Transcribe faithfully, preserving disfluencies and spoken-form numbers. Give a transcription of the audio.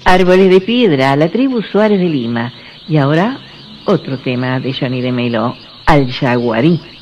Árboles de Piedra, la tribu Suárez de Lima. Y ahora, otro tema de Johnny de Melo, Al Yaguarí.